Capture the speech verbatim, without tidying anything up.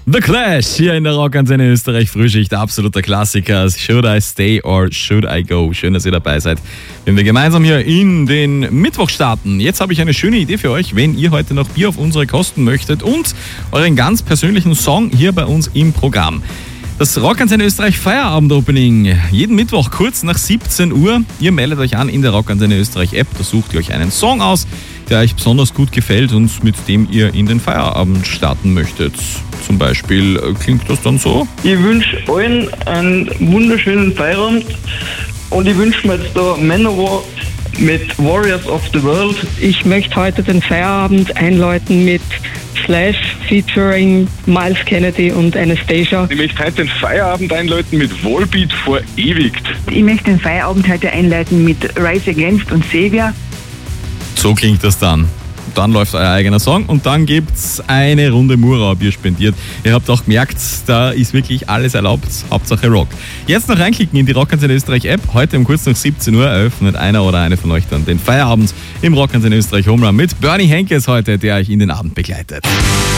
The Clash hier in der Rockantenne Österreich Frühschicht, absoluter Klassiker. Should I stay or should I go? Schön, dass ihr dabei seid, wenn wir gemeinsam hier in den Mittwoch starten. Jetzt habe ich eine schöne Idee für euch, wenn ihr heute noch Bier auf unsere Kosten möchtet und euren ganz persönlichen Song hier bei uns im Programm. Das Rockantenne Österreich Feierabend-Opening, jeden Mittwoch kurz nach siebzehn Uhr. Ihr meldet euch an in der Rockantenne Österreich App, da sucht ihr euch einen Song aus, der euch besonders gut gefällt und mit dem ihr in den Feierabend starten möchtet. Zum Beispiel klingt das dann so. Ich wünsche allen einen wunderschönen Feierabend und ich wünsche mir jetzt da Manowar mit Warriors of the World. Ich möchte heute den Feierabend einläuten mit Slash featuring Miles Kennedy und Anastasia. Ich möchte heute den Feierabend einläuten mit Volbeat vor Ewigt. Ich möchte den Feierabend heute einleiten mit Rise Against und Savior. So klingt das dann. Dann läuft euer eigener Song und dann gibt's eine Runde Murau-Bier spendiert. Ihr habt auch gemerkt, da ist wirklich alles erlaubt, Hauptsache Rock. Jetzt noch reinklicken in die Rockantenne Österreich App. Heute um kurz nach siebzehn Uhr eröffnet einer oder eine von euch dann den Feierabend im Rockantenne Österreich Home Run mit Bernie Henkes heute, der euch in den Abend begleitet.